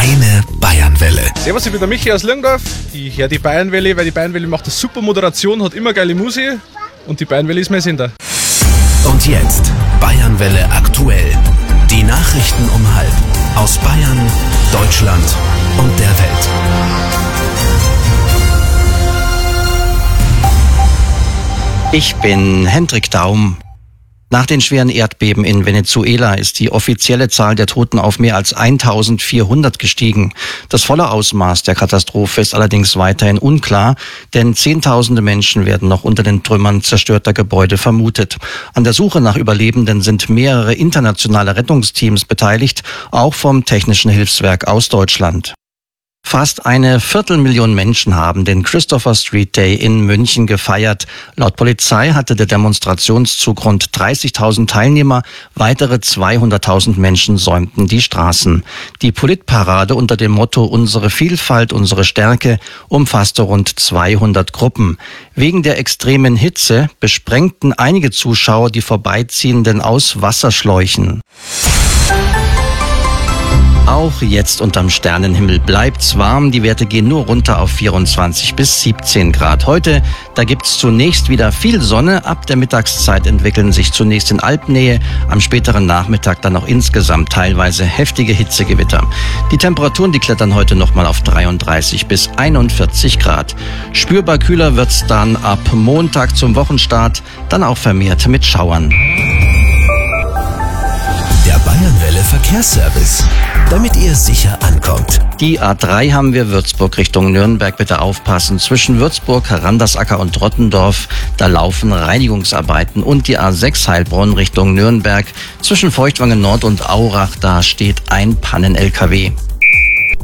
Deine Bayernwelle. Servus, ich bin der Michi aus Lirndorf. Ich höre die Bayernwelle, weil die Bayernwelle macht eine super Moderation, hat immer geile Musik und die Bayernwelle ist mein Sender. Und jetzt Bayernwelle aktuell. Die Nachrichten um 12:30 aus Bayern, Deutschland und der Welt. Ich bin Hendrik Daum. Nach den schweren Erdbeben in Venezuela ist die offizielle Zahl der Toten auf mehr als 1400 gestiegen. Das volle Ausmaß der Katastrophe ist allerdings weiterhin unklar, denn Zehntausende Menschen werden noch unter den Trümmern zerstörter Gebäude vermutet. An der Suche nach Überlebenden sind mehrere internationale Rettungsteams beteiligt, auch vom Technischen Hilfswerk aus Deutschland. Fast 250.000 Menschen haben den Christopher Street Day in München gefeiert. Laut Polizei hatte der Demonstrationszug rund 30.000 Teilnehmer. Weitere 200.000 Menschen säumten die Straßen. Die Politparade unter dem Motto Unsere Vielfalt, unsere Stärke umfasste rund 200 Gruppen. Wegen der extremen Hitze besprengten einige Zuschauer die Vorbeiziehenden aus Wasserschläuchen. Auch jetzt unterm Sternenhimmel bleibt's warm. Die Werte gehen nur runter auf 24 bis 17 Grad. Heute, da gibt's zunächst wieder viel Sonne. Ab der Mittagszeit entwickeln sich zunächst in Alpnähe, am späteren Nachmittag dann auch insgesamt teilweise heftige Hitzegewitter. Die Temperaturen, die klettern heute nochmal auf 33 bis 41 Grad. Spürbar kühler wird's dann ab Montag zum Wochenstart, dann auch vermehrt mit Schauern. Der Bayernwelle Verkehrsservice, damit ihr sicher ankommt. Die A3 haben wir Würzburg Richtung Nürnberg. Bitte aufpassen. Zwischen Würzburg, Randersacker und Rottendorf, da laufen Reinigungsarbeiten. Und die A6 Heilbronn Richtung Nürnberg. Zwischen Feuchtwangen Nord und Aurach, da steht ein Pannen-LKW.